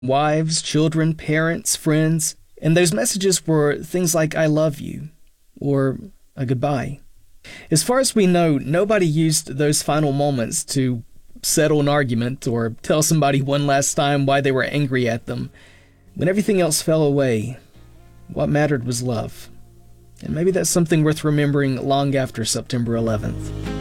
wives, children, parents, friends, and those messages were things like "I love you" or a goodbye. As far as we know, nobody used those final moments to settle an argument or tell somebody one last time why they were angry at them. When everything else fell away, what mattered was love. And maybe that's something worth remembering long after September 11th.